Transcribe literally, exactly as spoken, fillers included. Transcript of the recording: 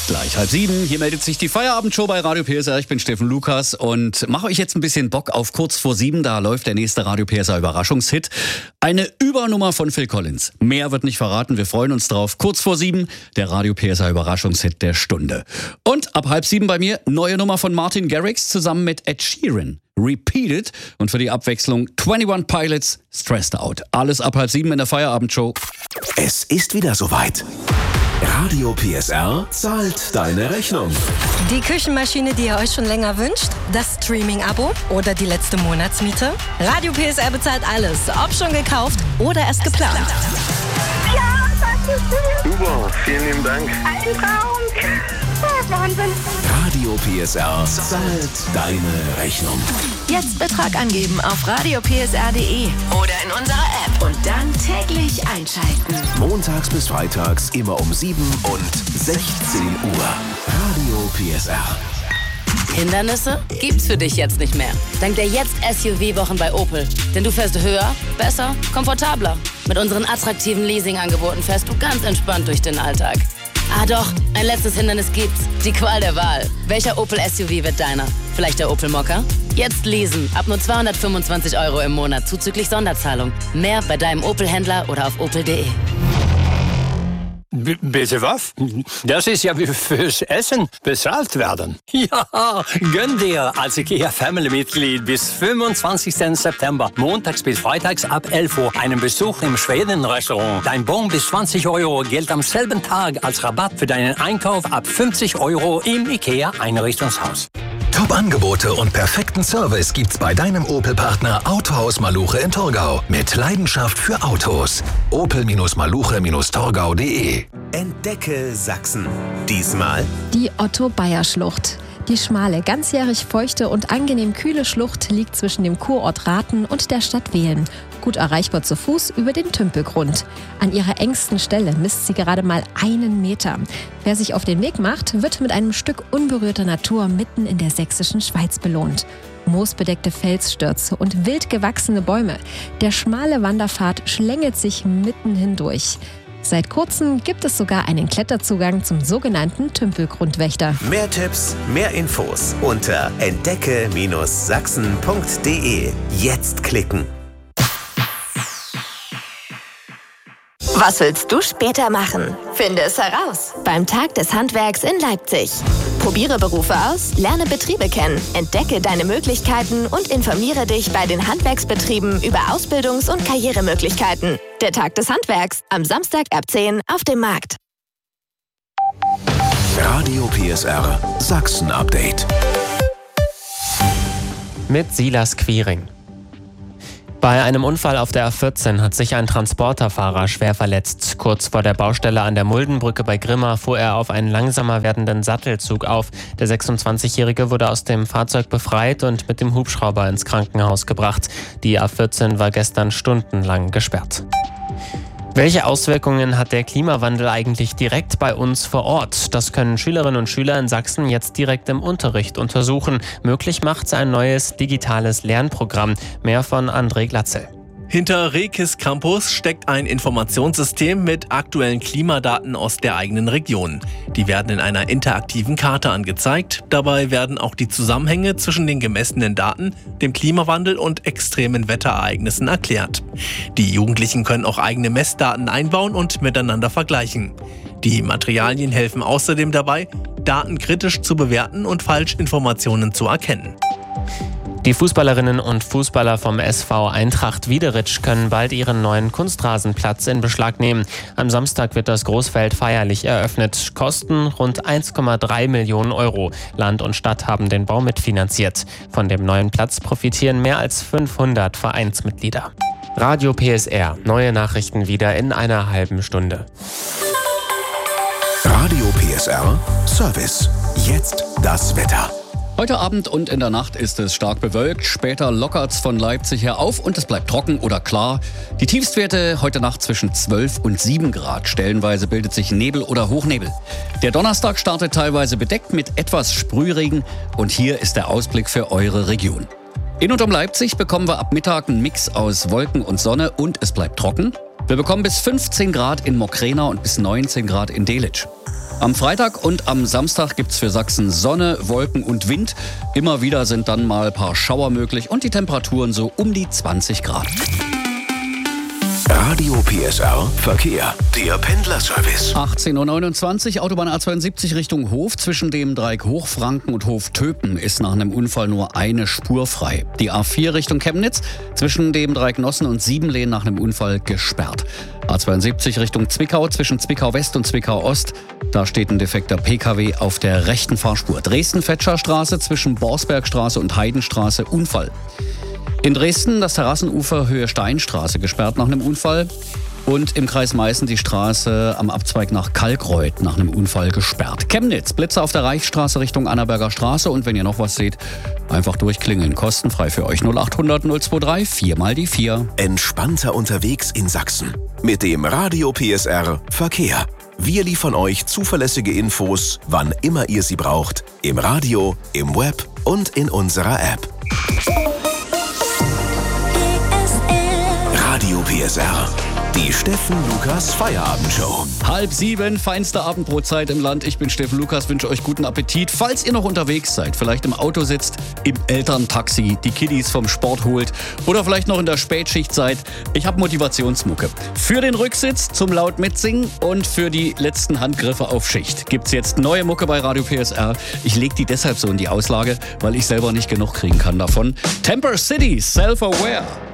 Gleich halb sieben, hier meldet sich die Feierabendshow bei Radio P S R. Ich bin Steffen Lukas und mache euch jetzt ein bisschen Bock auf kurz vor sieben. Da läuft der nächste Radio P S R Überraschungshit. Eine Übernummer von Phil Collins. Mehr wird nicht verraten, wir freuen uns drauf. Kurz vor sieben, der Radio P S R Überraschungshit der Stunde. Und ab halb sieben bei mir, neue Nummer von Martin Garrix zusammen mit Ed Sheeran. Repeated und für die Abwechslung einundzwanzig Pilots, Stressed Out. Alles ab halb sieben in der Feierabendshow. Es ist wieder soweit. Radio P S R zahlt deine Rechnung. Die Küchenmaschine, die ihr euch schon länger wünscht? Das Streaming-Abo? Oder die letzte Monatsmiete? Radio P S R bezahlt alles, ob schon gekauft oder erst geplant. Ja, danke schön. Super, vielen lieben Dank. Ein Traum. Oh, Wahnsinn. Radio P S R zahlt deine Rechnung. Jetzt Betrag angeben auf radio p s r punkt d e oder in unserer App und dann täglich einschalten. Montags bis freitags immer um sieben und sechzehn Uhr. Radio P S R. Hindernisse gibt's für dich jetzt nicht mehr. Dank der Jetzt-S U V-Wochen bei Opel. Denn du fährst höher, besser, komfortabler. Mit unseren attraktiven Leasing-Angeboten fährst du ganz entspannt durch den Alltag. Ah doch, ein letztes Hindernis gibt's. Die Qual der Wahl. Welcher Opel S U V wird deiner? Vielleicht der Opel Mokka? Jetzt leasen. Ab nur zweihundertfünfundzwanzig Euro im Monat zuzüglich Sonderzahlung. Mehr bei deinem Opel-Händler oder auf opel punkt d e. B- bitte was? Das ist ja wie fürs Essen bezahlt werden. Ja, gönn dir als IKEA-Family-Mitglied bis fünfundzwanzigsten September, montags bis freitags ab elf Uhr, einen Besuch im Schweden-Restaurant. Dein Bon bis zwanzig Euro gilt am selben Tag als Rabatt für deinen Einkauf ab fünfzig Euro im IKEA-Einrichtungshaus. Top-Angebote und perfekten Service gibt's bei deinem Opel-Partner Autohaus Maluche in Torgau. Mit Leidenschaft für Autos. opel Maluche Torgau punkt d e. Entdecke Sachsen. Diesmal die Otto-Bayer-Schlucht. Die schmale, ganzjährig feuchte und angenehm kühle Schlucht liegt zwischen dem Kurort Rathen und der Stadt Wehlen. Gut erreichbar zu Fuß über den Tümpelgrund. An ihrer engsten Stelle misst sie gerade mal einen Meter. Wer sich auf den Weg macht, wird mit einem Stück unberührter Natur mitten in der sächsischen Schweiz belohnt. Moosbedeckte Felsstürze und wild gewachsene Bäume. Der schmale Wanderpfad schlängelt sich mitten hindurch. Seit kurzem gibt es sogar einen Kletterzugang zum sogenannten Tümpelgrundwächter. mehr Tipps, mehr Infos unter entdecke Sachsen punkt d e. Jetzt klicken. Was willst du später machen? Finde es heraus beim Tag des Handwerks in Leipzig. Probiere Berufe aus, lerne Betriebe kennen, entdecke deine Möglichkeiten und informiere dich bei den Handwerksbetrieben über Ausbildungs- und Karrieremöglichkeiten. Der Tag des Handwerks am Samstag ab zehn auf dem Markt. Radio P S R Sachsen-Update. Mit Silas Quiring. Bei einem Unfall auf der A vierzehn hat sich ein Transporterfahrer schwer verletzt. Kurz vor der Baustelle an der Muldenbrücke bei Grimma fuhr er auf einen langsamer werdenden Sattelzug auf. Der sechsundzwanzigjährige wurde aus dem Fahrzeug befreit und mit dem Hubschrauber ins Krankenhaus gebracht. Die A vierzehn war gestern stundenlang gesperrt. Welche Auswirkungen hat der Klimawandel eigentlich direkt bei uns vor Ort? Das können Schülerinnen und Schüler in Sachsen jetzt direkt im Unterricht untersuchen. Möglich macht's ein neues digitales Lernprogramm. Mehr von André Glatzel. Hinter Rekis Campus steckt ein Informationssystem mit aktuellen Klimadaten aus der eigenen Region. Die werden in einer interaktiven Karte angezeigt. Dabei werden auch die Zusammenhänge zwischen den gemessenen Daten, dem Klimawandel und extremen Wetterereignissen erklärt. Die Jugendlichen können auch eigene Messdaten einbauen und miteinander vergleichen. Die Materialien helfen außerdem dabei, Daten kritisch zu bewerten und Falschinformationen zu erkennen. Die Fußballerinnen und Fußballer vom S V Eintracht Wiederitsch können bald ihren neuen Kunstrasenplatz in Beschlag nehmen. Am Samstag wird das Großfeld feierlich eröffnet. Kosten rund eins Komma drei Millionen Euro. Land und Stadt haben den Bau mitfinanziert. Von dem neuen Platz profitieren mehr als fünfhundert Vereinsmitglieder. Radio P S R. Neue Nachrichten wieder in einer halben Stunde. Radio P S R Service. Jetzt das Wetter. Heute Abend und in der Nacht ist es stark bewölkt. Später lockert's von Leipzig her auf und es bleibt trocken oder klar. Die Tiefstwerte heute Nacht zwischen zwölf und sieben Grad. Stellenweise bildet sich Nebel oder Hochnebel. Der Donnerstag startet teilweise bedeckt mit etwas Sprühregen. Und hier ist der Ausblick für eure Region. In und um Leipzig bekommen wir ab Mittag einen Mix aus Wolken und Sonne und es bleibt trocken. Wir bekommen bis fünfzehn Grad in Mokraena und bis neunzehn Grad in Delitzsch. Am Freitag und am Samstag gibt's für Sachsen Sonne, Wolken und Wind. Immer wieder sind dann mal ein paar Schauer möglich und die Temperaturen so um die zwanzig Grad. Radio P S R Verkehr, der Pendlerservice. achtzehn Uhr neunundzwanzig, Autobahn A zweiundsiebzig Richtung Hof. Zwischen dem Dreieck Hochfranken und Hof-Töpen ist nach einem Unfall nur eine Spur frei. Die A vier Richtung Chemnitz, zwischen dem Dreieck Nossen und Siebenlehn nach einem Unfall gesperrt. A zweiundsiebzig Richtung Zwickau, zwischen Zwickau West und Zwickau Ost. Da steht ein defekter P K W auf der rechten Fahrspur. Dresden-Fetscher-Straße zwischen Borsbergstraße und Heidenstraße, Unfall. In Dresden das Terrassenufer Höhe Steinstraße gesperrt nach einem Unfall. Und im Kreis Meißen die Straße am Abzweig nach Kalkreuth nach einem Unfall gesperrt. Chemnitz, Blitzer auf der Reichsstraße Richtung Annaberger Straße. Und wenn ihr noch was seht, einfach durchklingeln. Kostenfrei für euch null achthundert null dreiundzwanzig, vier mal die vier. Entspannter unterwegs in Sachsen. Mit dem Radio P S R Verkehr. Wir liefern euch zuverlässige Infos, wann immer ihr sie braucht. Im Radio, im Web und in unserer App. Radio P S R. Die Steffen Lukas Feierabendshow. Halb sieben, feinste Abendbrotzeit im Land. Ich bin Steffen Lukas, wünsche euch guten Appetit. Falls ihr noch unterwegs seid, vielleicht im Auto sitzt, im Elterntaxi, die Kiddies vom Sport holt oder vielleicht noch in der Spätschicht seid, ich habe Motivationsmucke. Für den Rücksitz zum laut mitsingen und für die letzten Handgriffe auf Schicht gibt's jetzt neue Mucke bei Radio P S R. Ich leg die deshalb so in die Auslage, weil ich selber nicht genug kriegen kann davon. Temper City, Self-Aware.